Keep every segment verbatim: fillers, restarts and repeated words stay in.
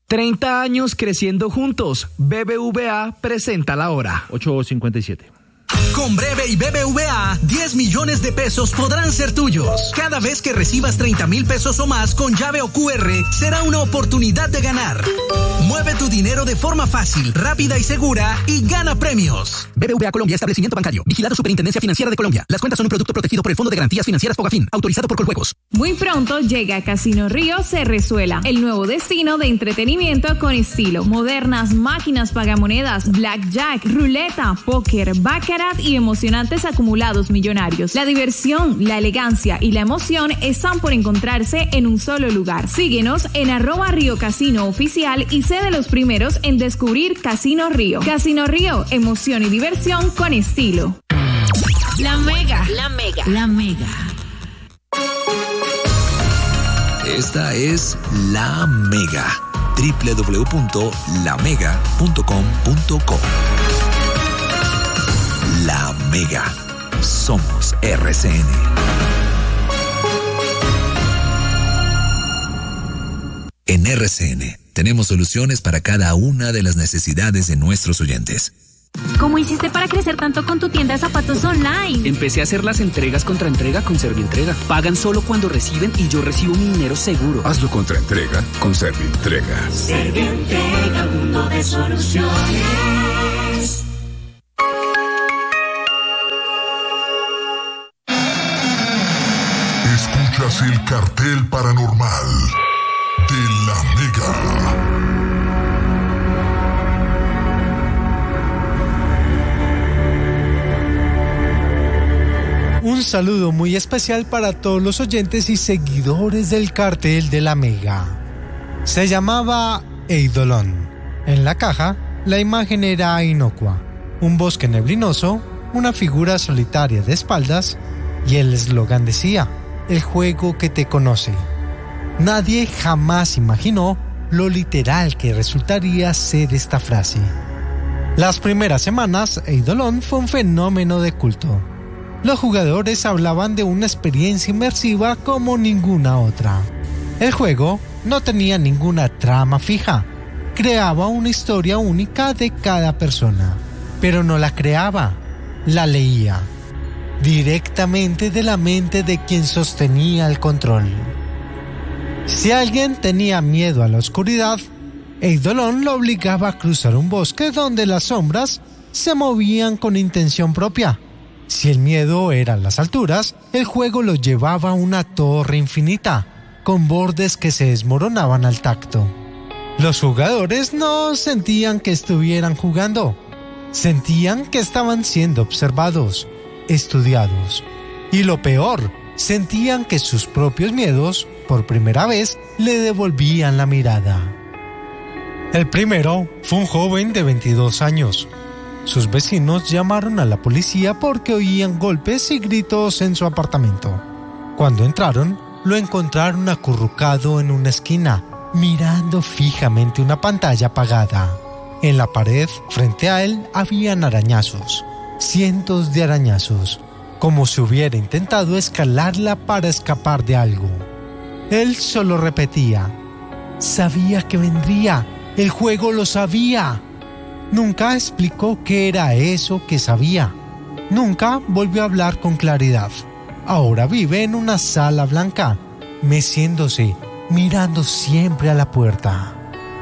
treinta años creciendo juntos. B B V A presenta la hora. ocho cincuenta y siete. Con Breve y B B V A, diez millones de pesos podrán ser tuyos. Cada vez que recibas treinta mil pesos o más con llave o Q R, será una oportunidad de ganar. Mueve tu dinero de forma fácil, rápida y segura y gana premios. B B V A Colombia, establecimiento bancario. Vigilado Superintendencia Financiera de Colombia. Las cuentas son un producto protegido por el Fondo de Garantías Financieras Fogafín, autorizado por Coljuegos. Muy pronto llega Casino Río Cerrezuela, el nuevo destino de entretenimiento con estilo. Modernas máquinas pagamonedas, blackjack, ruleta, póker, baccarat y emocionantes acumulados millonarios. La diversión, la elegancia y la emoción están por encontrarse en un solo lugar. Síguenos en arroba Río Casino Oficial y sé de los primeros en descubrir Casino Río. Casino Río, emoción y diversión con estilo. La Mega, la Mega, la Mega. Esta es La Mega. doble u doble u doble u punto la mega punto com punto co. La Mega. Somos R C N. En R C N tenemos soluciones para cada una de las necesidades de nuestros oyentes. ¿Cómo hiciste para crecer tanto con tu tienda de zapatos online? Empecé a hacer las entregas contra entrega con Servientrega. Pagan solo cuando reciben y yo recibo mi dinero seguro. Hazlo contra entrega con Servientrega. Servientrega, mundo de soluciones. Escuchas el cartel paranormal de La Mega. Un saludo muy especial para todos los oyentes y seguidores del cartel de La Mega. Se llamaba Eidolon. En la caja, la imagen era inocua. Un bosque neblinoso, una figura solitaria de espaldas y el eslogan decía: el juego que te conoce. Nadie jamás imaginó lo literal que resultaría ser esta frase. Las primeras semanas, Eidolon fue un fenómeno de culto. Los jugadores hablaban de una experiencia inmersiva como ninguna otra. El juego no tenía ninguna trama fija. Creaba una historia única de cada persona, pero no la creaba, la leía directamente de la mente de quien sostenía el control. Si alguien tenía miedo a la oscuridad, Eidolon lo obligaba a cruzar un bosque donde las sombras se movían con intención propia. Si el miedo era las alturas, el juego lo llevaba a una torre infinita, con bordes que se desmoronaban al tacto. Los jugadores no sentían que estuvieran jugando, sentían que estaban siendo observados, estudiados. Y lo peor, sentían que sus propios miedos, por primera vez, le devolvían la mirada. El primero fue un joven de veintidós años. Sus vecinos llamaron a la policía porque oían golpes y gritos en su apartamento. Cuando entraron, lo encontraron acurrucado en una esquina, mirando fijamente una pantalla apagada. En la pared, frente a él, habían arañazos, cientos de arañazos, como si hubiera intentado escalarla para escapar de algo. Él solo repetía: sabía que vendría, el juego lo sabía. Nunca explicó qué era eso que sabía. Nunca volvió a hablar con claridad. Ahora vive en una sala blanca, meciéndose, mirando siempre a la puerta.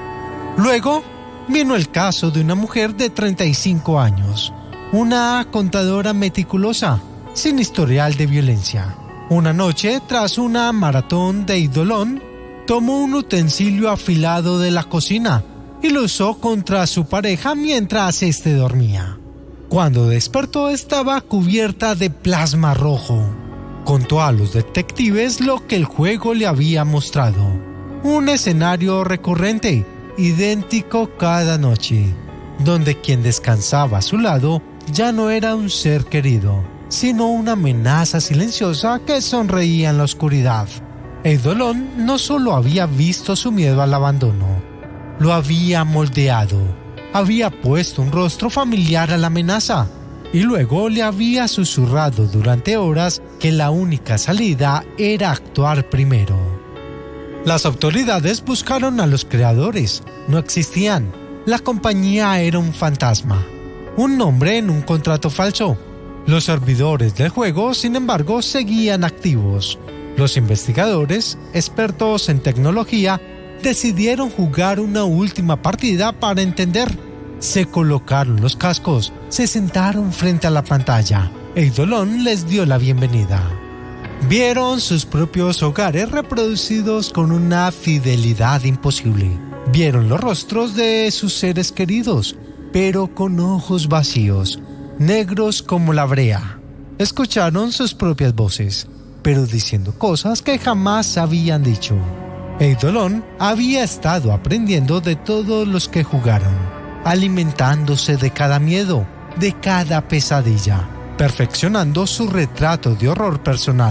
Luego vino el caso de una mujer de treinta y cinco años, una contadora meticulosa, sin historial de violencia. Una noche, tras una maratón de Eidolon, tomó un utensilio afilado de la cocina y lo usó contra su pareja mientras éste dormía. Cuando despertó estaba cubierta de plasma rojo. Contó a los detectives lo que el juego le había mostrado. Un escenario recurrente, idéntico cada noche, donde quien descansaba a su lado ya no era un ser querido, sino una amenaza silenciosa que sonreía en la oscuridad. Eidolon no solo había visto su miedo al abandono, lo había moldeado, había puesto un rostro familiar a la amenaza y luego le había susurrado durante horas que la única salida era actuar primero. Las autoridades buscaron a los creadores. No existían. La compañía era un fantasma. Un nombre en un contrato falso. Los servidores del juego, sin embargo, seguían activos. Los investigadores, expertos en tecnología, decidieron jugar una última partida para entender. Se colocaron los cascos, se sentaron frente a la pantalla. Eidolon les dio la bienvenida. Vieron sus propios hogares reproducidos con una fidelidad imposible. Vieron los rostros de sus seres queridos, pero con ojos vacíos, negros como la brea. Escucharon sus propias voces, pero diciendo cosas que jamás habían dicho. Eidolon había estado aprendiendo de todos los que jugaron, alimentándose de cada miedo, de cada pesadilla, perfeccionando su retrato de horror personal.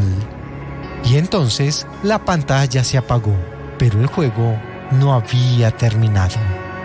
Y entonces la pantalla se apagó, pero el juego no había terminado.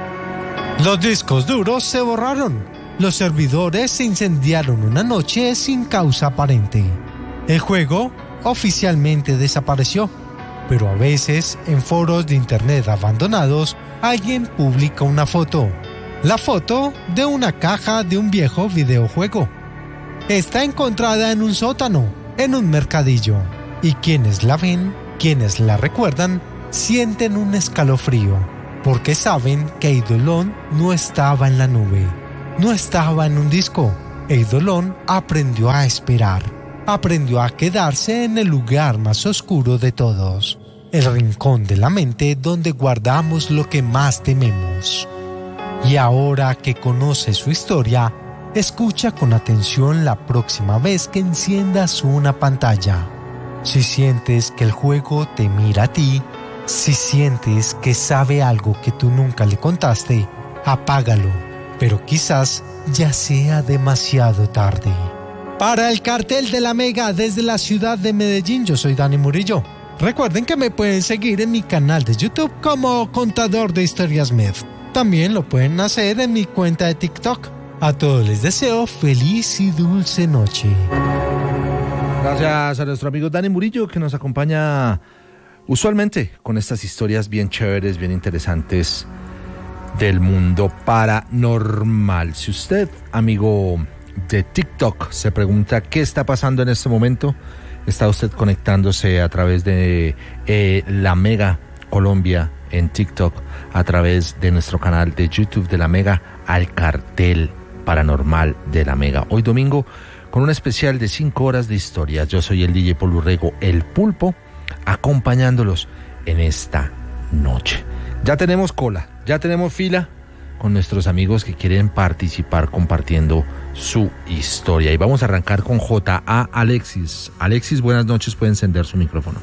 Los discos duros se borraron. Los servidores se incendiaron una noche sin causa aparente. El juego oficialmente desapareció, pero a veces en foros de internet abandonados alguien publica una foto. La foto de una caja de un viejo videojuego. Está encontrada en un sótano, en un mercadillo, y quienes la ven, quienes la recuerdan, sienten un escalofrío, porque saben que Eidolon no estaba en la nube, no estaba en un disco. Eidolon aprendió a esperar, aprendió a quedarse en el lugar más oscuro de todos, el rincón de la mente donde guardamos lo que más tememos. Y ahora que conoce su historia, escucha con atención la próxima vez que enciendas una pantalla. Si sientes que el juego te mira a ti, si sientes que sabe algo que tú nunca le contaste, apágalo, pero quizás ya sea demasiado tarde. Para el Cartel de la Mega desde la ciudad de Medellín, yo soy Dani Murillo. Recuerden que me pueden seguir en mi canal de YouTube como Contador de Historias Med. También lo pueden hacer en mi cuenta de TikTok. A todos les deseo feliz y dulce noche. Gracias a nuestro amigo Dani Murillo, que nos acompaña usualmente con estas historias bien chéveres, bien interesantes del mundo paranormal. Si usted, amigo de TikTok, se pregunta qué está pasando en este momento, está usted conectándose a través de eh, La Mega Colombia en TikTok, a través de nuestro canal de YouTube de La Mega, al Cartel Paranormal de La Mega. Hoy domingo, con un especial de cinco horas de historia. Yo soy el D J Paul Urrego, el Pulpo, acompañándolos en esta noche. Ya tenemos cola, ya tenemos fila con nuestros amigos que quieren participar compartiendo su historia. Y vamos a arrancar con J A Alexis. Alexis, buenas noches, puede encender su micrófono.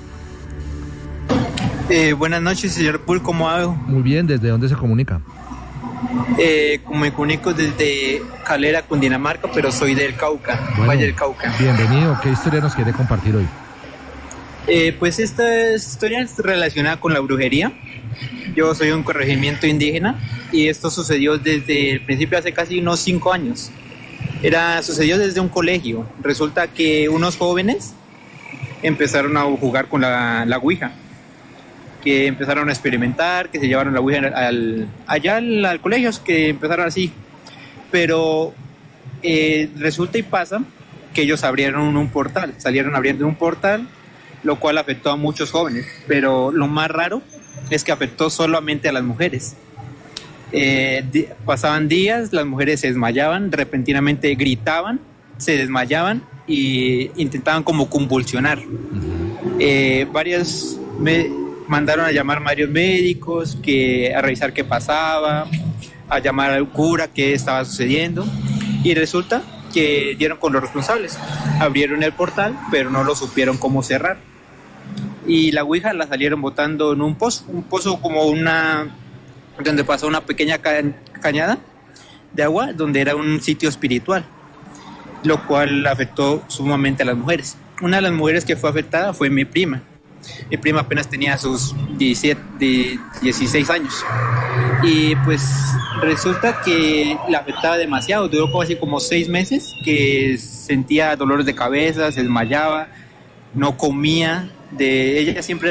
Eh, buenas noches, señor Pool, ¿cómo hago? Muy bien, ¿desde dónde se comunica? Eh, como me comunico desde Calera, Cundinamarca, pero soy del Cauca, bueno, Valle del Cauca. Bienvenido, ¿qué historia nos quiere compartir hoy? Eh, pues esta historia es relacionada con la brujería. Yo soy un corregimiento indígena y esto sucedió desde el principio, hace casi unos cinco años. Era, sucedió desde un colegio. Resulta que unos jóvenes empezaron a jugar con la, la ouija, que empezaron a experimentar, que se llevaron la ouija al, allá al, al colegio, que empezaron así. Pero eh, resulta y pasa que ellos abrieron un portal, salieron abriendo un portal, lo cual afectó a muchos jóvenes. Pero lo más raro es que afectó solamente a las mujeres. Eh, di- pasaban días, las mujeres se desmayaban, repentinamente gritaban, se desmayaban e intentaban como convulsionar. Eh, varias... Me, mandaron a llamar varios médicos que, a revisar qué pasaba, a llamar al cura qué estaba sucediendo, y resulta que dieron con los responsables. Abrieron el portal, pero no lo supieron cómo cerrar. Y la ouija la salieron botando en un pozo, un pozo como una, donde pasó una pequeña ca- cañada de agua, donde era un sitio espiritual, lo cual afectó sumamente a las mujeres. Una de las mujeres que fue afectada fue mi prima. Mi prima apenas tenía sus diecisiete, dieciséis años y pues resulta que la afectaba demasiado. Duró casi como seis meses que sentía dolores de cabeza, se desmayaba, no comía. De ella siempre era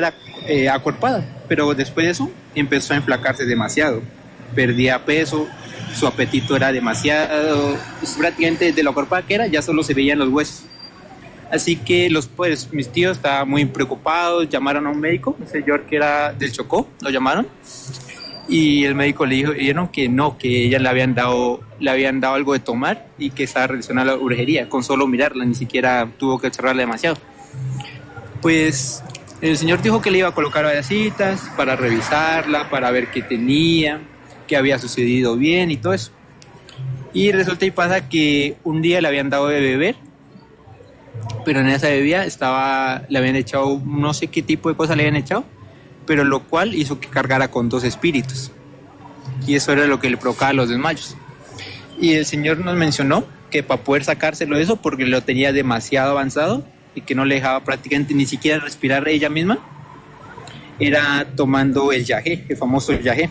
eh, acuerpada, pero después de eso empezó a enflacarse demasiado, perdía peso, su apetito era demasiado, pues, prácticamente de lo acuerpada que era ya solo se veían los huesos. Así que los pues mis tíos estaban muy preocupados, llamaron a un médico, un señor que era del Chocó, lo llamaron, y el médico le dijo, dijeron que no, que ella le habían dado, le habían dado algo de tomar y que estaba relacionada a la brujería, con solo mirarla, ni siquiera tuvo que cerrarla demasiado. Pues el señor dijo que le iba a colocar varias citas para revisarla, para ver qué tenía, qué había sucedido bien y todo eso. Y resulta y pasa que un día le habían dado de beber, pero en esa bebida estaba, le habían echado, no sé qué tipo de cosa le habían echado, pero lo cual hizo que cargara con dos espíritus. Y eso era lo que le provocaba los desmayos. Y el señor nos mencionó que para poder sacárselo de eso, porque lo tenía demasiado avanzado y que no le dejaba prácticamente ni siquiera respirar ella misma, era tomando el yagé, el famoso yagé.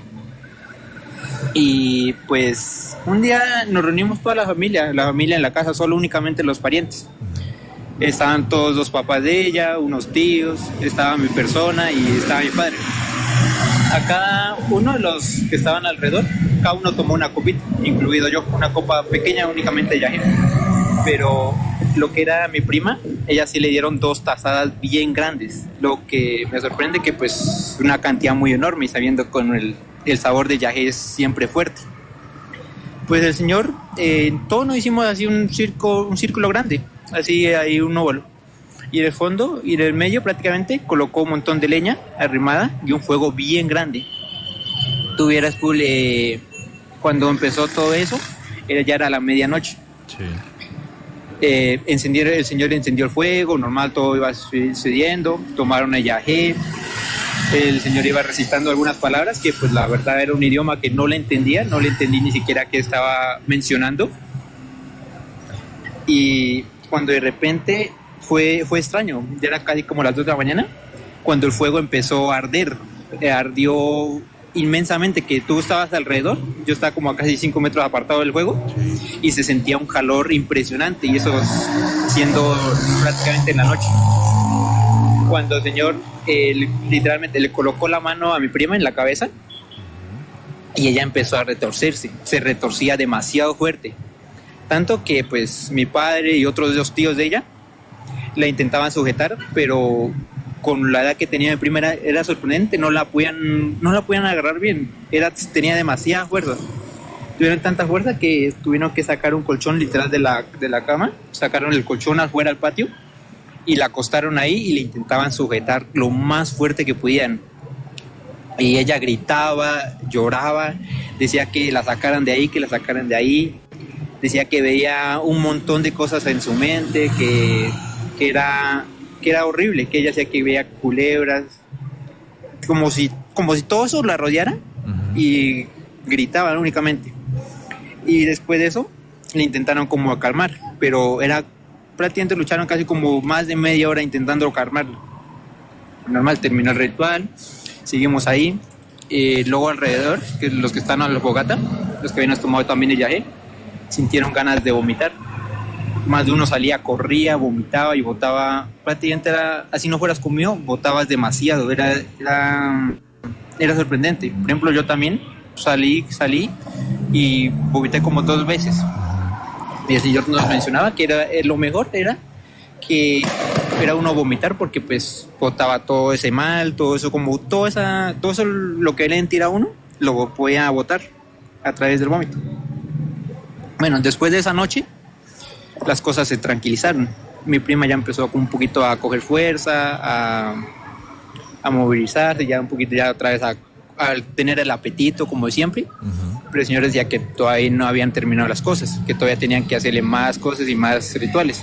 Y pues un día nos reunimos toda la familia, la familia en la casa, solo únicamente los parientes. Estaban todos los papás de ella, unos tíos, estaba mi persona y estaba mi padre. A cada uno de los que estaban alrededor, cada uno tomó una copita, incluido yo, una copa pequeña únicamente de yagé. Pero lo que era mi prima, ella sí le dieron dos tazadas bien grandes, lo que me sorprende que pues una cantidad muy enorme y sabiendo con el, el sabor de yagé es siempre fuerte. Pues el señor, eh, todos nos hicimos así un, circo, un círculo grande, así ahí un óvalo. Y en el fondo y en el medio prácticamente colocó un montón de leña arrimada y un fuego bien grande. Tuvieras cool, eh, cuando empezó todo eso, era, ya era la medianoche. Sí. Eh, encendieron, el señor encendió el fuego, normal, todo iba sucediendo, tomaron el yagé, el señor iba recitando algunas palabras que pues la verdad era un idioma que no le entendía, no le entendí ni siquiera qué estaba mencionando. Y cuando de repente fue, fue extraño, ya era casi como las dos de la mañana, cuando el fuego empezó a arder, eh, ardió inmensamente, que tú estabas alrededor, yo estaba como a casi cinco metros apartado del fuego y se sentía un calor impresionante, y eso siendo prácticamente en la noche. Cuando el señor eh, literalmente le colocó la mano a mi prima en la cabeza y ella empezó a retorcerse, se retorcía demasiado fuerte, tanto que pues mi padre y otros dos tíos de ella la intentaban sujetar, pero con la edad que tenía mi prima era, era sorprendente, no la podían, no la podían agarrar bien, era, tenía demasiada fuerza. Tuvieron tanta fuerza que tuvieron que sacar un colchón literal de la, de la cama, sacaron el colchón afuera al patio y la acostaron ahí y le intentaban sujetar lo más fuerte que podían. Y ella gritaba, lloraba, decía que la sacaran de ahí, que la sacaran de ahí, decía que veía un montón de cosas en su mente, que, que era... que era horrible, que ella decía que veía culebras, como si, como si todo eso la rodeara, uh-huh. Y gritaban únicamente. Y después de eso le intentaron como calmar, pero era prácticamente lucharon casi como más de media hora intentando calmarlo. Normal, terminó el ritual, seguimos ahí, eh, luego alrededor, que los que están a la fogata, los que habían tomado también el yagé, sintieron ganas de vomitar. Más de uno salía, corría, vomitaba y botaba, prácticamente era, así no fueras comido, botabas demasiado, era, era, era sorprendente. Por ejemplo, yo también salí, salí y vomité como dos veces. Y el señor nos mencionaba que era, lo mejor era que era uno vomitar porque pues botaba todo ese mal, todo eso, como todo, esa, todo eso lo que le tira a uno, lo podía botar a través del vómito. Bueno, después de esa noche, las cosas se tranquilizaron. Mi prima ya empezó un poquito a coger fuerza, a, a movilizarse, ya un poquito ya otra vez a, a tener el apetito como siempre. Uh-huh. Pero el señor decía que todavía no habían terminado las cosas, que todavía tenían que hacerle más cosas y más rituales.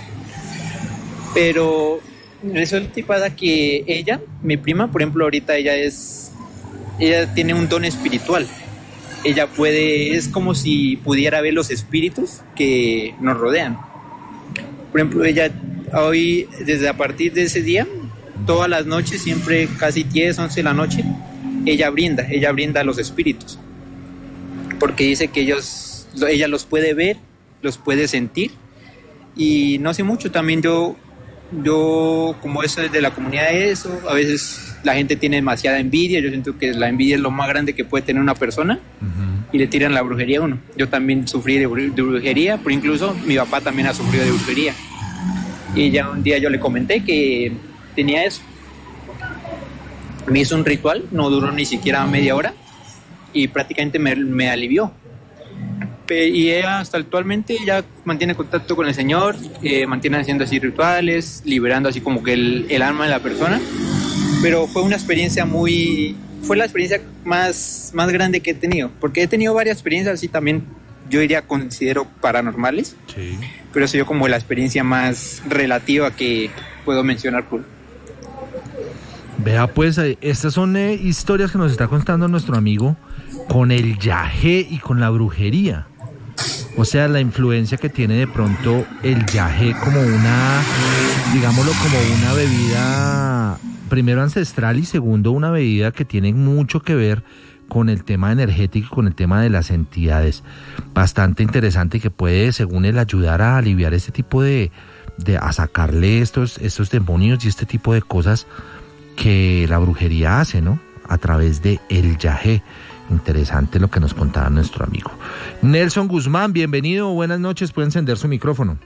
Pero resulta y pasa que ella, mi prima, por ejemplo, ahorita ella es, ella tiene un don espiritual. Ella puede, es como si pudiera ver los espíritus que nos rodean. Por ejemplo, ella hoy, desde a partir de ese día, todas las noches, siempre casi diez, once de la noche, ella brinda, ella brinda a los espíritus. Porque dice que ellos, ella los puede ver, los puede sentir. Y no hace mucho también yo yo como eso es de la comunidad de eso, a veces la gente tiene demasiada envidia, yo siento que la envidia es lo más grande que puede tener una persona uh-huh. y le tiran la brujería a uno. Yo también sufrí de, br- de brujería, pero incluso mi papá también ha sufrido de brujería. Y ya un día yo le comenté que tenía eso. Me hizo un ritual, no duró ni siquiera media hora y prácticamente me, me alivió. Y ella hasta actualmente ya mantiene contacto con el Señor, eh, mantiene haciendo así rituales, liberando así como que el, el alma de la persona. Pero fue una experiencia muy... Fue la experiencia más, más grande que he tenido, porque he tenido varias experiencias así también, yo diría, considero paranormales. Sí. Pero soy yo como la experiencia más relativa que puedo mencionar. Por... Vea pues, estas son eh, historias que nos está contando nuestro amigo con el yagé y con la brujería. O sea, la influencia que tiene de pronto el yagé como una, digámoslo, como una bebida, primero ancestral y segundo una bebida que tiene mucho que ver con el tema energético y con el tema de las entidades. Bastante interesante y que puede, según él, ayudar a aliviar este tipo de, de a sacarle estos, estos demonios y este tipo de cosas que la brujería hace, ¿no? A través de el yagé. Interesante lo que nos contaba nuestro amigo. Nelson Guzmán, bienvenido, buenas noches, puede encender su micrófono.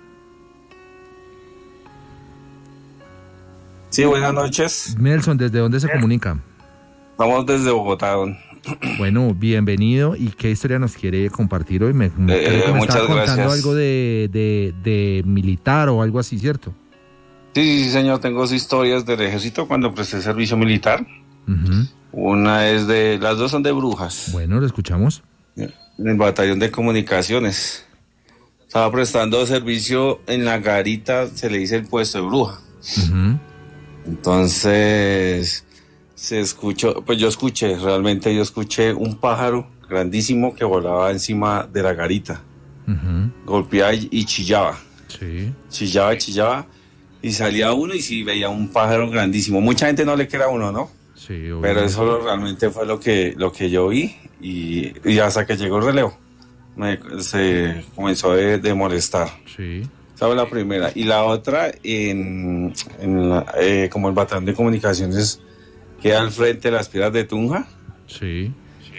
Sí, buenas noches. Nelson, ¿desde dónde se comunica? Estamos desde Bogotá, don. Bueno, bienvenido. ¿Y qué historia nos quiere compartir hoy? Me, me, eh, creo que me muchas estaba contando gracias. algo de, de, de militar o algo así, ¿cierto? Sí, sí, sí, señor, tengo historias del ejército cuando presté servicio militar. Uh-huh. Una es de, las dos son de brujas. Bueno, lo escuchamos. En el batallón de comunicaciones. Estaba prestando servicio en la garita, se le dice el puesto de bruja. Uh-huh. Entonces, se escuchó, pues yo escuché, realmente yo escuché un pájaro grandísimo que volaba encima de la garita. Uh-huh. Golpeaba y, y chillaba. Sí. Chillaba, chillaba. Y salía uno y sí veía un pájaro grandísimo. Mucha gente no le cree a uno, ¿no? Sí, obviamente. Pero eso realmente fue lo que, lo que yo vi y, y hasta que llegó el relevo me, se comenzó de, de molestar. Sí. Esa fue la primera. Y la otra, en, en la, eh, como el batallón de comunicaciones queda al frente de las piedras de Tunja. Sí.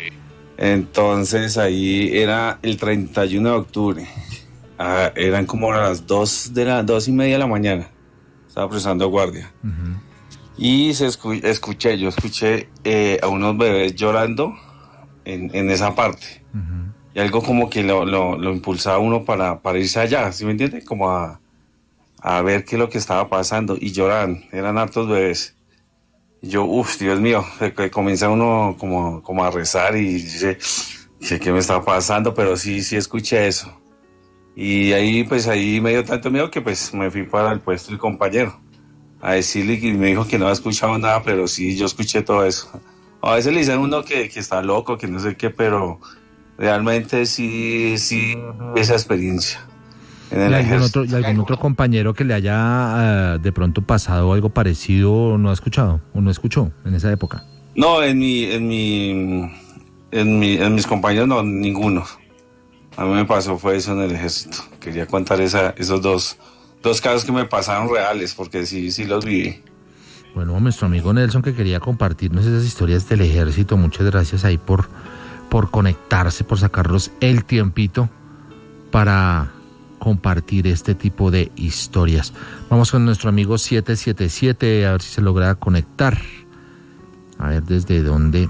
Entonces ahí era el treinta y uno de octubre. Ah, eran como las dos de la dos y media de la mañana. Estaba prestando guardia. Uh-huh. Y se escu- escuché, yo escuché eh, a unos bebés llorando en, en esa parte. Uh-huh. Y algo como que lo, lo, lo impulsaba uno para, para irse allá, ¿sí me entiende? Como a, a ver qué es lo que estaba pasando. Y lloraban, eran hartos bebés. Y yo, uff, Dios mío, que comienza uno como, como a rezar y dice, ¿qué me está pasando? Pero sí, sí escuché eso. Y ahí, pues ahí me dio tanto miedo que pues me fui para el puesto del compañero a decirle, que me dijo que no había escuchado nada, pero sí, yo escuché todo eso. A veces le dicen uno que, que está loco, que no sé qué, pero realmente sí, sí, esa experiencia. En el ¿Y algún, otro, ¿Y algún otro compañero que le haya uh, de pronto pasado algo parecido no ha escuchado o no escuchó en esa época? No, en mi, en mi, en mi, en mis compañeros no, ninguno. A mí me pasó fue eso en el ejército. Quería contar esa, esos dos, dos casos que me pasaron reales, porque sí, sí los viví. Bueno, nuestro amigo Nelson que quería compartirnos esas historias del ejército, muchas gracias ahí por, por conectarse, por sacarnos el tiempito para compartir este tipo de historias. Vamos con nuestro amigo siete siete siete, a ver si se logra conectar. A ver desde dónde.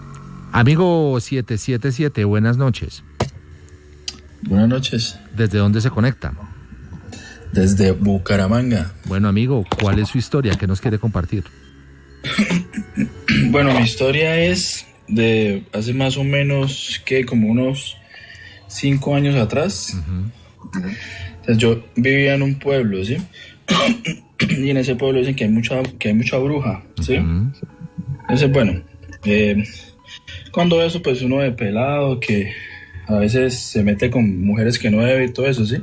Amigo siete siete siete, buenas noches. Buenas noches. ¿Desde dónde se conecta? Desde Bucaramanga. Bueno, amigo, ¿cuál es su historia? ¿Qué nos quiere compartir? Bueno, mi historia es de hace más o menos, que como unos cinco años atrás. Uh-huh. Entonces, yo vivía en un pueblo, ¿sí? Y en ese pueblo dicen que hay mucha, que hay mucha bruja, ¿sí? Uh-huh. Entonces, bueno, eh, cuando eso, pues uno de pelado que a veces se mete con mujeres que no debe y todo eso, ¿sí?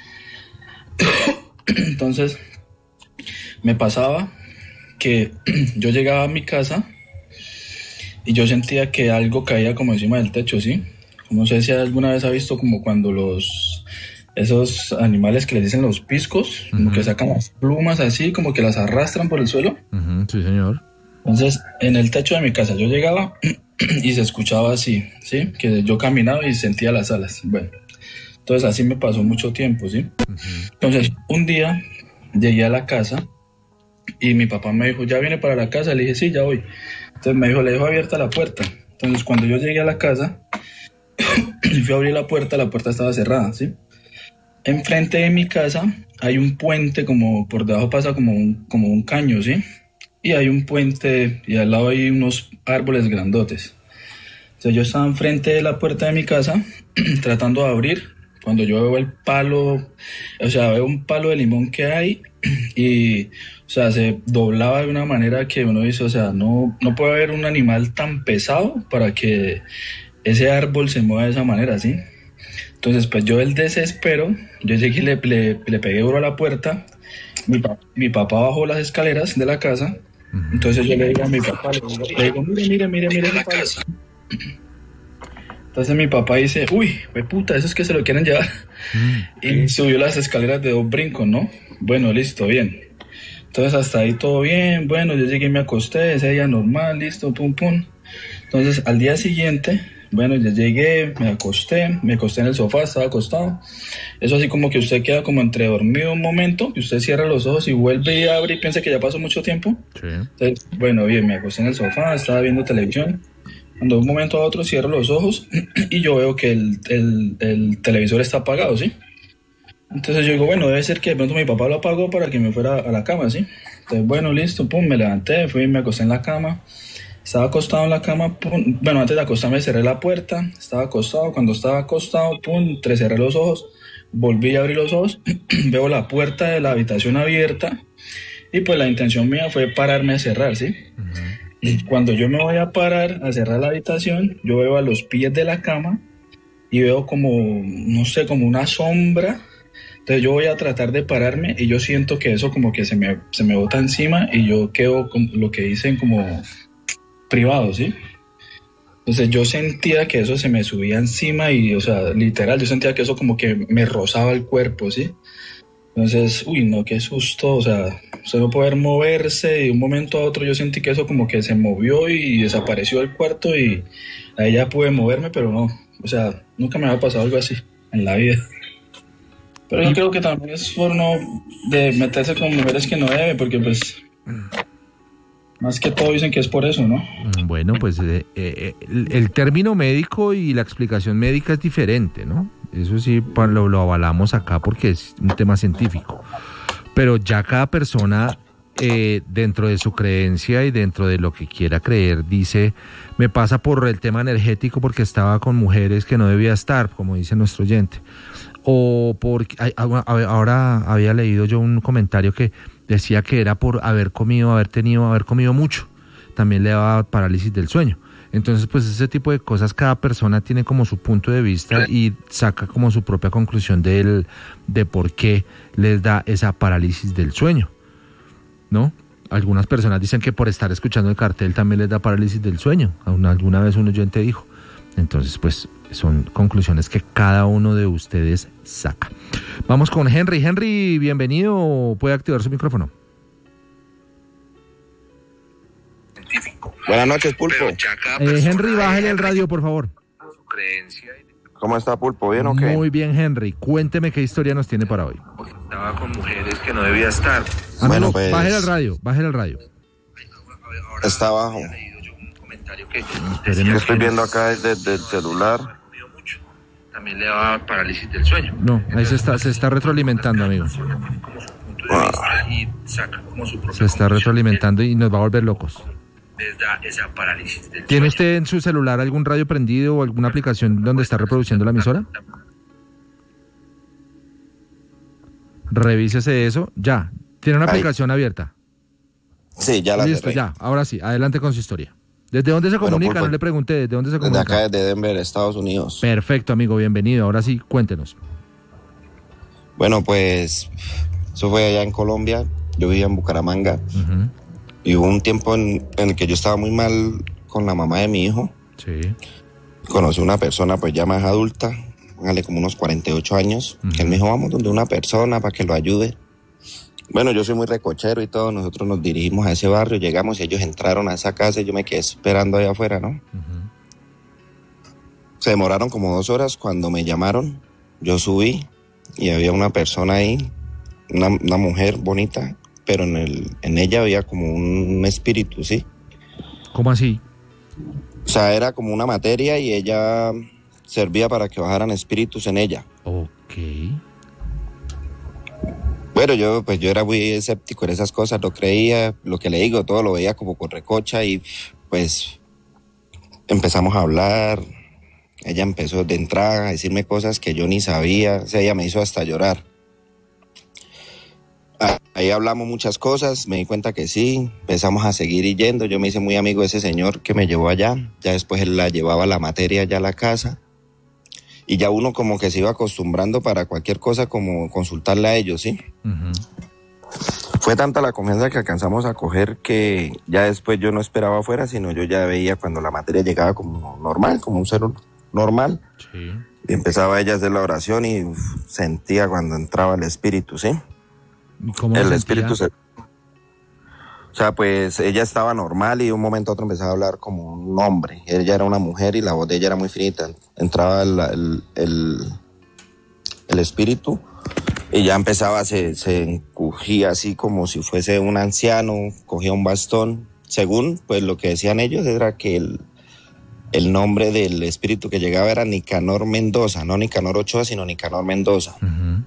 Entonces, me pasaba que yo llegaba a mi casa y yo sentía que algo caía como encima del techo, ¿sí? No sé si alguna vez ha visto como cuando los esos animales que les dicen los piscos, uh-huh. como que sacan las plumas así, como que las arrastran por el suelo. Uh-huh. Sí, señor. Entonces, en el techo de mi casa yo llegaba y se escuchaba así, ¿sí? Que yo caminaba y sentía las alas. Bueno, entonces así me pasó mucho tiempo, ¿sí? Uh-huh. Entonces, un día llegué a la casa y mi papá me dijo, ¿ya viene para la casa? Le dije, sí, ya voy. Entonces me dijo, le dejo abierta la puerta. Entonces, cuando yo llegué a la casa y fui a abrir la puerta, la puerta estaba cerrada, ¿sí? Enfrente de mi casa hay un puente, como por debajo pasa como un, como un caño, ¿sí? Y hay un puente y al lado hay unos árboles grandotes. Entonces yo estaba enfrente de la puerta de mi casa tratando de abrir, cuando yo veo el palo, o sea, veo un palo de limón que hay y, o sea, se doblaba de una manera que uno dice, o sea, no, no puede haber un animal tan pesado para que ese árbol se mueva de esa manera, ¿sí? Entonces, pues yo el desespero, yo llegué y le, le, le pegué duro a la puerta, mi, pa, mi papá bajó las escaleras de la casa, uh-huh. entonces yo le digo a mi papá, le digo, le digo mire, mire, mire, mire, la casa. Entonces mi papá dice, uy, wey puta, eso es que se lo quieren llevar, uh-huh. y subió las escaleras de dos brincos, ¿no? Bueno, listo, bien. Entonces hasta ahí todo bien, bueno, yo llegué y me acosté, ese día normal, listo, pum, pum. Entonces al día siguiente... Bueno, ya llegué, me acosté, me acosté en el sofá, estaba acostado. Eso así como que usted queda como entre dormido un momento, y usted cierra los ojos y vuelve y abre y piensa que ya pasó mucho tiempo. Sí. Entonces, bueno, bien, me acosté en el sofá, estaba viendo televisión. Cuando de un momento a otro cierro los ojos y yo veo que el, el, el televisor está apagado, ¿sí? Entonces yo digo, bueno, debe ser que de pronto mi papá lo apagó para que me fuera a la cama, ¿sí? Entonces, bueno, listo, pum, me levanté, fui y me acosté en la cama. Estaba acostado en la cama, pum, bueno, antes de acostarme cerré la puerta, estaba acostado, cuando estaba acostado, pum, cerré los ojos, volví a abrir los ojos, veo la puerta de la habitación abierta y pues la intención mía fue pararme a cerrar, ¿sí? Uh-huh. Y cuando yo me voy a parar a cerrar la habitación, yo veo a los pies de la cama y veo como, no sé, como una sombra. Entonces yo voy a tratar de pararme y yo siento que eso como que se me, se me bota encima y yo quedo con lo que dicen como... privado, ¿sí? Entonces yo sentía que eso se me subía encima y, o sea, literal, yo sentía que eso como que me rozaba el cuerpo, ¿sí? Entonces, uy, no, qué susto, o sea, usted no poder moverse y de un momento a otro yo sentí que eso como que se movió y desapareció del cuarto y ahí ya pude moverme, pero no, o sea, nunca me había pasado algo así en la vida. Pero yo creo que también es por no de meterse con mujeres que no debe, porque pues... Más que todo dicen que es por eso, ¿no? Bueno, pues eh, eh, el, el término médico y la explicación médica es diferente, ¿no? Eso sí lo, lo avalamos acá porque es un tema científico. Pero ya cada persona, eh, dentro de su creencia y dentro de lo que quiera creer, dice, me pasa por el tema energético porque estaba con mujeres que no debía estar, como dice nuestro oyente. O porque ahora había leído yo un comentario que decía que era por haber comido, haber tenido, haber comido mucho. También le daba parálisis del sueño. Entonces, pues ese tipo de cosas, cada persona tiene como su punto de vista y saca como su propia conclusión de, el, de por qué les da esa parálisis del sueño, ¿no? Algunas personas dicen que por estar escuchando el cartel también les da parálisis del sueño. Alguna vez un oyente dijo. Entonces, pues son conclusiones que cada uno de ustedes saca. Vamos con Henry. Henry, bienvenido. Puede activar su micrófono. Buenas noches, Pulpo. Eh, Henry, bájale el radio, por favor. ¿Cómo está, Pulpo? ¿Bien o qué? Muy bien, Henry. Cuénteme qué historia nos tiene para hoy. Estaba con mujeres que no debía estar. Amigo, bueno, pues... Bájale el radio, bájale el radio. Está abajo. Yo estoy viendo acá desde el celular. También le daba parálisis del sueño. No, ahí se está, se está retroalimentando, amigo. Ah. Se está retroalimentando y nos va a volver locos. Esa parálisis del ¿Tiene usted en su celular algún radio prendido o alguna aplicación donde está reproduciendo la emisora? Revísese eso. Ya. ¿Tiene una aplicación ahí abierta? Sí, ya la Listo, cerré. ya. Ahora sí, adelante con su historia. ¿Desde dónde se comunica? Bueno, no le pregunté, ¿desde dónde se comunica? Desde acá, desde Denver, Estados Unidos. Perfecto, amigo, bienvenido. Ahora sí, cuéntenos. Bueno, pues, eso fue allá en Colombia. Yo vivía en Bucaramanga. Uh-huh. Y hubo un tiempo en, en el que yo estaba muy mal con la mamá de mi hijo. Sí. Conocí una persona, pues, ya más adulta. vale, como unos cuarenta y ocho años, uh-huh. que él me dijo, vamos donde una persona para que lo ayude. Bueno, yo soy muy recochero y todo, nosotros nos dirigimos a ese barrio, llegamos y ellos entraron a esa casa y yo me quedé esperando allá afuera, ¿no? Uh-huh. Se demoraron como dos horas. Cuando me llamaron, yo subí y había una persona ahí, una, una mujer bonita, pero en, el, en ella había como un espíritu, ¿sí? ¿Cómo así? O sea, era como una materia y ella servía para que bajaran espíritus en ella. Ok. Bueno, yo pues yo era muy escéptico en esas cosas, no creía, lo que le digo, todo lo veía como con recocha y pues empezamos a hablar, ella empezó de entrada a decirme cosas que yo ni sabía, o sea, ella me hizo hasta llorar. Ahí hablamos muchas cosas, me di cuenta que sí, empezamos a seguir yendo, yo me hice muy amigo de ese señor que me llevó allá, ya después él la llevaba la materia allá a la casa. Y ya uno como que se iba acostumbrando para cualquier cosa como consultarle a ellos, ¿sí? Uh-huh. Fue tanta la confianza que alcanzamos a coger que ya después yo no esperaba afuera, sino yo ya veía cuando la materia llegaba como normal, como un ser normal. Sí. Y empezaba ella a hacer la oración y uf, sentía cuando entraba el espíritu, ¿sí? ¿Cómo el sentía? espíritu se... O sea, pues ella estaba normal y de un momento a otro empezaba a hablar como un hombre. Ella era una mujer y la voz de ella era muy finita. Entraba el, el, el, el espíritu y ya empezaba, se, se encogía así como si fuese un anciano, cogía un bastón. Según pues lo que decían ellos era que el, el nombre del espíritu que llegaba era Nicanor Mendoza, no Nicanor Ochoa, sino Nicanor Mendoza. Uh-huh.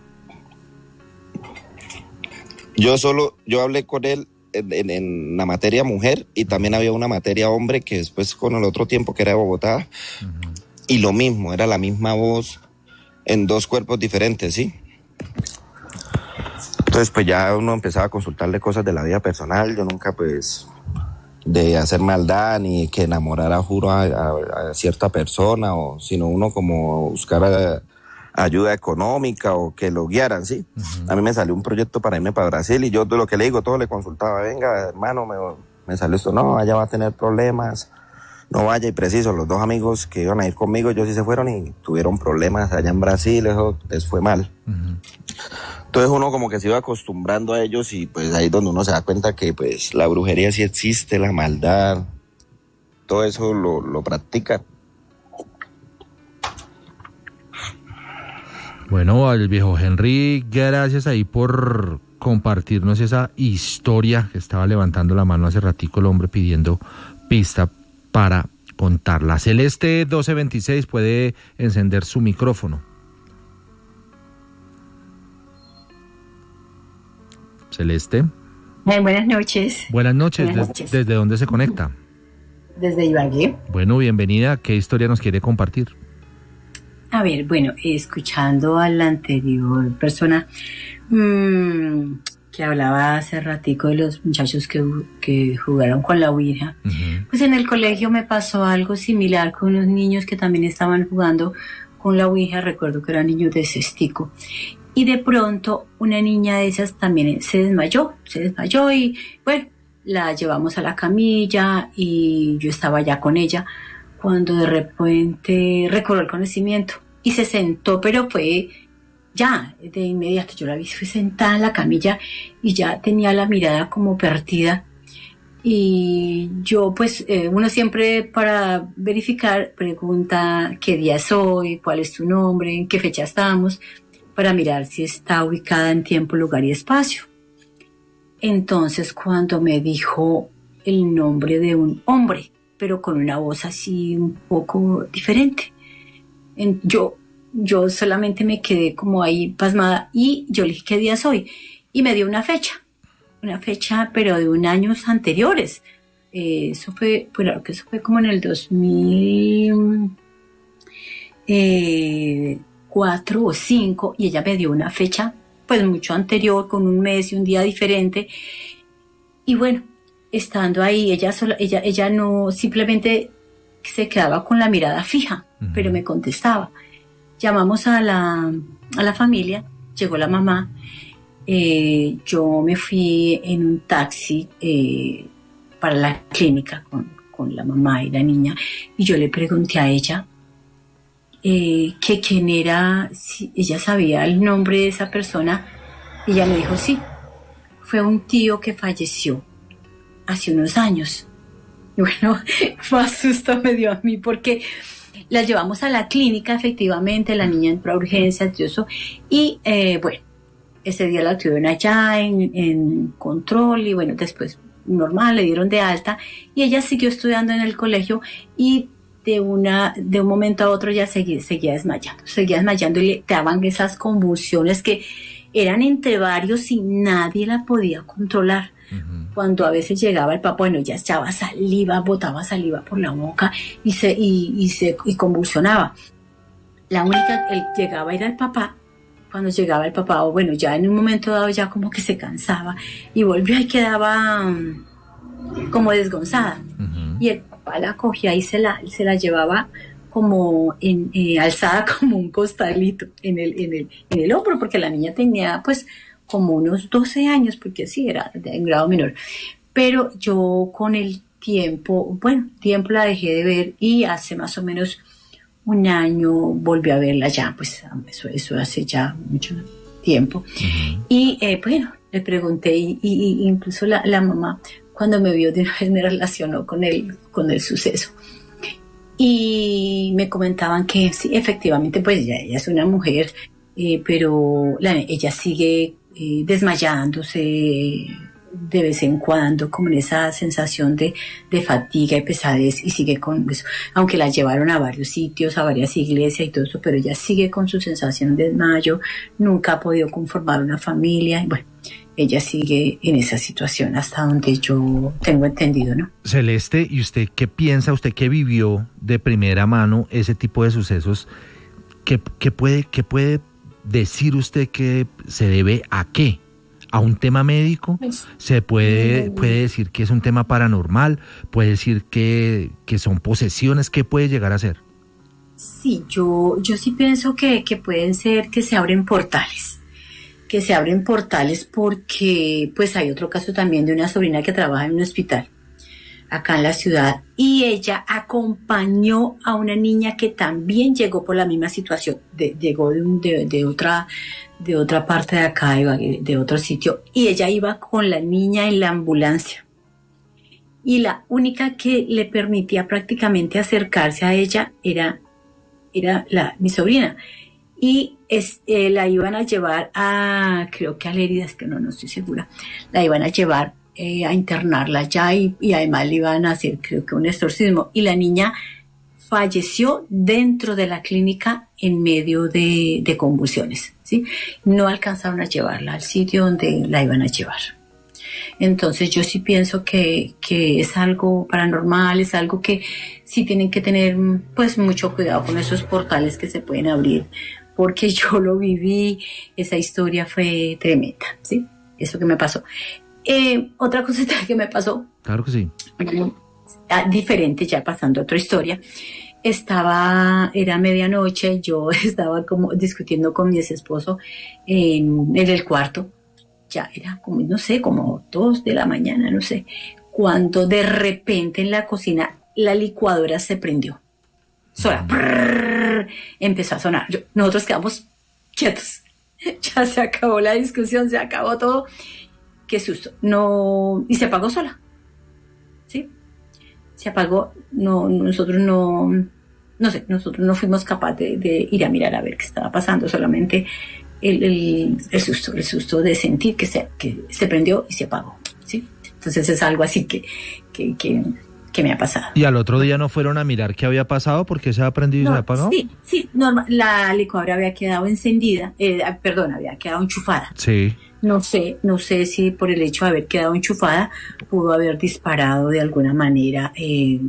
Yo solo, yo hablé con él En, en, en la materia mujer y también había una materia hombre que después con el otro tiempo que era de Bogotá uh-huh. y lo mismo, era la misma voz en dos cuerpos diferentes, ¿sí? Entonces pues ya uno empezaba a consultarle cosas de la vida personal, yo nunca pues de hacer maldad ni que enamorara juro a, a, a cierta persona o sino uno como buscar a, ayuda económica o que lo guiaran, ¿sí? Uh-huh. A mí me salió un proyecto para irme para Brasil y yo de lo que le digo, todo le consultaba, venga, hermano, me, me salió esto, no, allá va a tener problemas, no vaya, y preciso, los dos amigos que iban a ir conmigo, ellos sí se fueron y tuvieron problemas allá en Brasil, eso les fue mal. Uh-huh. Entonces uno como que se iba acostumbrando a ellos y pues ahí es donde uno se da cuenta que pues la brujería sí existe, la maldad, todo eso lo, lo practican. Bueno, al viejo Henry, gracias ahí por compartirnos esa historia que estaba levantando la mano hace ratico el hombre pidiendo pista para contarla. Celeste doce veintiséis puede encender su micrófono. Celeste. Eh, buenas noches. Buenas noches. Buenas ¿Des- noches. ¿Desde dónde se conecta? Desde Ibagué. Bueno, bienvenida. ¿Qué historia nos quiere compartir? A ver, bueno, escuchando a la anterior persona mmm, que hablaba hace ratico de los muchachos que, que jugaron con la ouija, uh-huh. pues en el colegio me pasó algo similar con unos niños que también estaban jugando con la ouija. Recuerdo que eran niños de Cestico. Y de pronto una niña de esas también se desmayó, se desmayó y bueno, la llevamos a la camilla y yo estaba ya con ella cuando de repente recobró el conocimiento y se sentó, pero fue ya de inmediato. Yo la vi, fue sentada en la camilla y ya tenía la mirada como perdida. Y yo pues eh, uno siempre para verificar pregunta qué día soy, cuál es tu nombre, en qué fecha estamos, para mirar si está ubicada en tiempo, lugar y espacio. Entonces cuando me dijo el nombre de un hombre, pero con una voz así un poco diferente, en, yo, yo solamente me quedé como ahí pasmada y yo le dije qué día soy y me dio una fecha, una fecha pero de un años anteriores. Eh, eso fue, bueno, que eso fue como en el dos mil cuatro o cinco y ella me dio una fecha pues mucho anterior con un mes y un día diferente y bueno, estando ahí, ella sola, ella, ella no simplemente se quedaba con la mirada fija, uh-huh. pero me contestaba. Llamamos a la, a la familia, llegó la mamá, eh, yo me fui en un taxi eh, para la clínica con, con la mamá y la niña, y yo le pregunté a ella eh, que quién era, si ella sabía el nombre de esa persona. Y ella me dijo, sí, fue un tío que falleció hace unos años. Y bueno, más susto me dio a mí porque la llevamos a la clínica, efectivamente, la niña entró a urgencias y eso, y eh, bueno, ese día la tuvieron allá en, en control y bueno, después normal, le dieron de alta y ella siguió estudiando en el colegio y de una de un momento a otro ya seguía, seguía desmayando, seguía desmayando y le daban esas convulsiones que eran entre varios y nadie la podía controlar. Uh-huh. Cuando a veces llegaba el papá, bueno, ya echaba saliva, botaba saliva por la boca y se y, y se y convulsionaba. La única que llegaba era el papá. Cuando llegaba el papá, o bueno, ya en un momento dado ya como que se cansaba y volvió y quedaba um, como desgonzada. Uh-huh. Y el papá la cogía y se la se la llevaba como en, eh, alzada como un costalito en el, en el, en el hombro, porque la niña tenía pues como unos doce años, porque sí, era de en grado menor. Pero yo con el tiempo, bueno, tiempo la dejé de ver y hace más o menos un año volví a verla ya, pues eso, eso hace ya mucho tiempo. Uh-huh. Y eh, bueno, le pregunté y, y, y incluso la, la mamá cuando me vio de una vez me relacionó con el, con el suceso. Y me comentaban que sí, efectivamente, pues ella, ella es una mujer, eh, pero la, ella sigue eh, desmayándose de vez en cuando, como en esa sensación de, de fatiga y pesadez, y sigue con eso. Aunque la llevaron a varios sitios, a varias iglesias y todo eso, pero ella sigue con su sensación de desmayo, nunca ha podido conformar una familia, y bueno, ella sigue en esa situación hasta donde yo tengo entendido, ¿no? Celeste, ¿y usted qué piensa, usted que vivió de primera mano ese tipo de sucesos, qué, qué puede, qué puede decir usted que se debe a qué? ¿A un tema médico? ¿Se puede, puede decir que es un tema paranormal? ¿Puede decir que, que son posesiones? ¿Qué puede llegar a ser? Sí, yo, yo sí pienso que, que pueden ser que se abren portales. que se abren portales porque pues hay otro caso también de una sobrina que trabaja en un hospital acá en la ciudad y ella acompañó a una niña que también llegó por la misma situación, de, llegó de, un, de, de otra de otra parte de acá, de, de otro sitio, y ella iba con la niña en la ambulancia y la única que le permitía prácticamente acercarse a ella era, era la, mi sobrina. Y es, eh, la iban a llevar a, creo que a Lérida, es que no, no estoy segura, la iban a llevar eh, a internarla allá y, y además le iban a hacer, creo que un exorcismo. Y la niña falleció dentro de la clínica en medio de, de convulsiones, ¿sí? No alcanzaron a llevarla al sitio donde la iban a llevar. Entonces yo sí pienso que, que es algo paranormal, es algo que sí tienen que tener pues mucho cuidado con esos portales que se pueden abrir, porque yo lo viví, esa historia fue tremenda, ¿sí? Eso que me pasó. Eh, otra cosita que me pasó. Claro que sí. Diferente, ya pasando a otra historia. Estaba, era medianoche, yo estaba como discutiendo con mi ex esposo en, en el cuarto. Ya era como, no sé, como dos de la mañana, no sé. Cuando de repente en la cocina la licuadora se prendió. Sola. Brrr, empezó a sonar. Yo, nosotros quedamos quietos. Ya se acabó la discusión, se acabó todo. Qué susto. No, y se apagó sola. ¿Sí? Se apagó. No, nosotros no, no sé, nosotros no fuimos capaces de, de ir a mirar a ver qué estaba pasando. Solamente el, el, el susto, el susto de sentir que se, que se prendió y se apagó. ¿Sí? Entonces es algo así que, que, que que me ha pasado. ¿Y al otro día no fueron a mirar qué había pasado porque se ha prendido y no, se ha apagado? Sí, sí, normal, la licuadora había quedado encendida, eh, perdón, había quedado enchufada. Sí. No sé, no sé si por el hecho de haber quedado enchufada pudo haber disparado de alguna manera eh,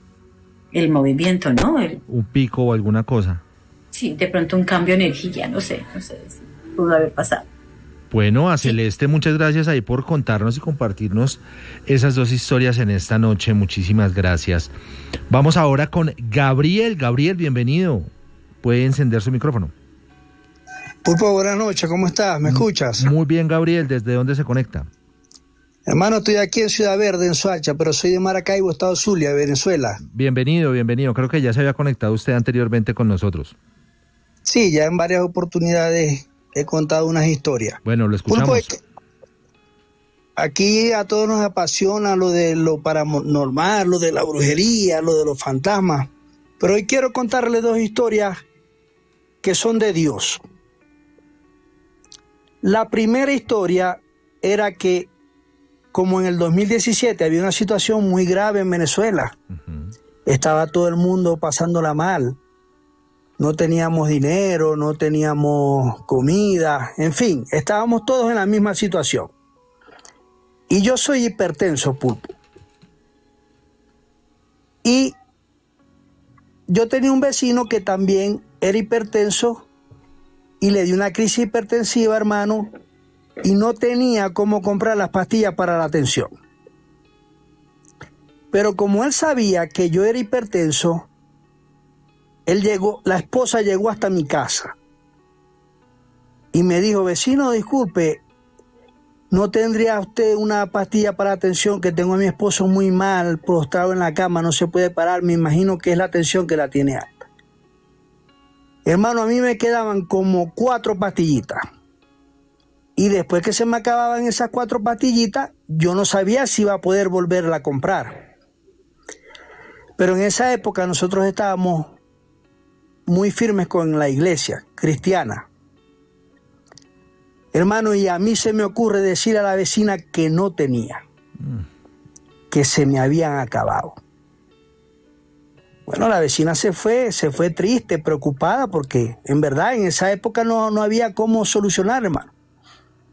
el movimiento, ¿no? El, un pico o alguna cosa. Sí, de pronto un cambio de energía, no sé, no sé si pudo haber pasado. Bueno, a Celeste, muchas gracias ahí por contarnos y compartirnos esas dos historias en esta noche. Muchísimas gracias. Vamos ahora con Gabriel. Gabriel, bienvenido. Puede encender su micrófono. Pulpo, buenas noches. ¿Cómo estás? ¿Me escuchas? Muy bien, Gabriel. ¿Desde dónde se conecta? Hermano, estoy aquí en Ciudad Verde, en Soacha, pero soy de Maracaibo, Estado Zulia, Venezuela. Bienvenido, bienvenido. Creo que ya se había conectado usted anteriormente con nosotros. Sí, ya en varias oportunidades he contado unas historias. Bueno, lo escuchamos. Pues, aquí a todos nos apasiona lo de lo paranormal, lo de la brujería, lo de los fantasmas. Pero hoy quiero contarles dos historias que son de Dios. La primera historia era que, como en el dos mil diecisiete había una situación muy grave en Venezuela, uh-huh. Estaba todo el mundo pasándola mal, no teníamos dinero, no teníamos comida, en fin, estábamos todos en la misma situación. Y yo soy hipertenso, Pulpo. Y yo tenía un vecino que también era hipertenso y le dio una crisis hipertensiva, hermano, y no tenía cómo comprar las pastillas para la tensión. Pero como él sabía que yo era hipertenso, él llegó, la esposa llegó hasta mi casa y me dijo: vecino, disculpe, ¿no tendría usted una pastilla para la tensión? Que tengo a mi esposo muy mal, postrado en la cama, no se puede parar, me imagino que es la tensión que la tiene alta. Hermano, a mí me quedaban como cuatro pastillitas. Y después que se me acababan esas cuatro pastillitas, yo no sabía si iba a poder volverla a comprar. Pero en esa época nosotros estábamos muy firmes con la iglesia cristiana. Hermano, y a mí se me ocurre decir a la vecina que no tenía, mm. que se me habían acabado. Bueno, la vecina se fue, se fue triste, preocupada, porque en verdad en esa época no, no había cómo solucionar, hermano.